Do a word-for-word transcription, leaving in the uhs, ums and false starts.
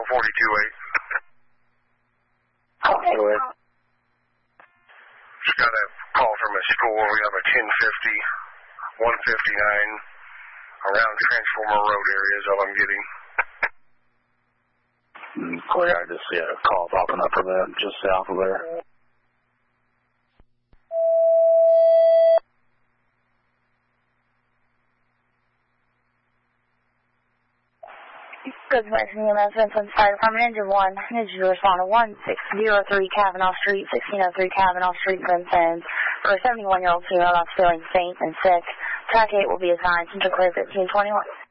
forty-two eight. Okay. Go ahead. Just got a call from a school. We have a ten fifty, one fifty-nine around Transformer Road area is all I'm getting. Mm, clear. I just see a call popping up from them just south of there. Good morning, E M S, Vincent Fire Department, Engine one. Need you to respond to one six zero three Kavanaugh Street, sixteen oh three Kavanaugh Street, Vincent. For a seventy-one-year-old female that's feeling faint and sick. Track eight will be assigned to clear fifteen twenty-one.